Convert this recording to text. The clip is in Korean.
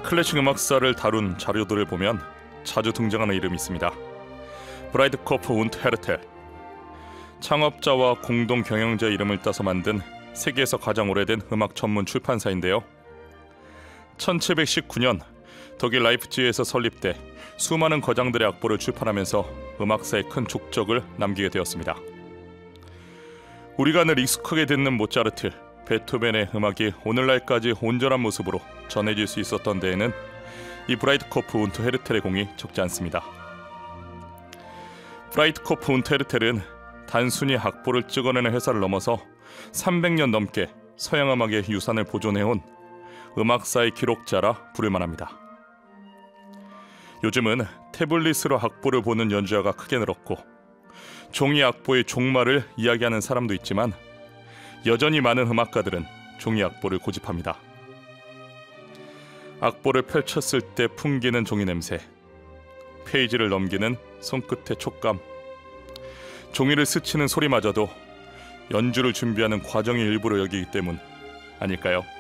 클래식 음악사를 다룬 자료들을 보면 자주 등장하는 이름이 있습니다. 브라이드코프 운트 헤르텔. 창업자와 공동 경영자의 이름을 따서 만든 세계에서 가장 오래된 음악 전문 출판사인데요. 1719년 독일 라이프치히에서 설립돼 수많은 거장들의 악보를 출판하면서 음악사에 큰 족적을 남기게 되었습니다. 우리가 늘 익숙하게 듣는 모차르트, 베토벤의 음악이 오늘날까지 온전한 모습으로 전해질 수 있었던 데에는 이 브라이드코프 운트 헤르텔의 공이 적지 않습니다. 브라이드코프 운트 헤르텔은 단순히 악보를 찍어내는 회사를 넘어서 300년 넘게 서양 음악의 유산을 보존해온 음악사의 기록자라 부를 만합니다. 요즘은 태블릿으로 악보를 보는 연주자가 크게 늘었고 종이 악보의 종말을 이야기하는 사람도 있지만 여전히 많은 음악가들은 종이 악보를 고집합니다. 악보를 펼쳤을 때 풍기는 종이 냄새, 페이지를 넘기는 손끝의 촉감, 종이를 스치는 소리마저도 연주를 준비하는 과정의 일부로 여기기 때문 아닐까요?